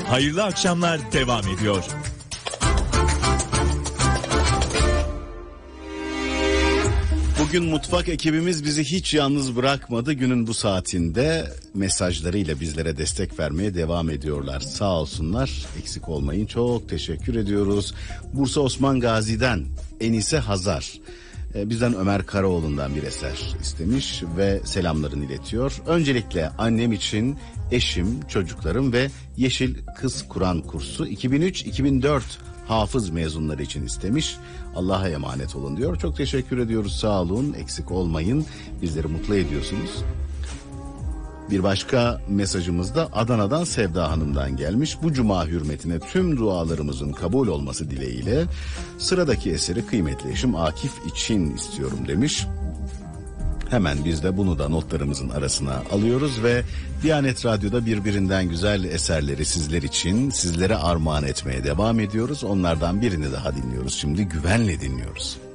Hayırlı akşamlar devam ediyor. Bugün mutfak ekibimiz bizi hiç yalnız bırakmadı. Günün bu saatinde mesajlarıyla bizlere destek vermeye devam ediyorlar. Sağ olsunlar, eksik olmayın. Çok teşekkür ediyoruz. Bursa Osman Gazi'den Enise Hazar bizden Ömer Karaoğlu'ndan bir eser istemiş ve selamlarını iletiyor. Öncelikle annem için, eşim, çocuklarım ve Yeşil Kız Kur'an kursu 2003-2004 hafız mezunları için istemiş. Allah'a emanet olun diyor. Çok teşekkür ediyoruz. Sağ olun, eksik olmayın. Bizleri mutlu ediyorsunuz. Bir başka mesajımız da Adana'dan Sevda Hanım'dan gelmiş. Bu cuma hürmetine tüm dualarımızın kabul olması dileğiyle sıradaki eseri kıymetli eşim Akif için istiyorum demiş. Hemen biz de bunu da notlarımızın arasına alıyoruz ve Diyanet Radyo'da birbirinden güzel eserleri sizler için, sizlere armağan etmeye devam ediyoruz. Onlardan birini daha dinliyoruz. Şimdi Güvenle dinliyoruz.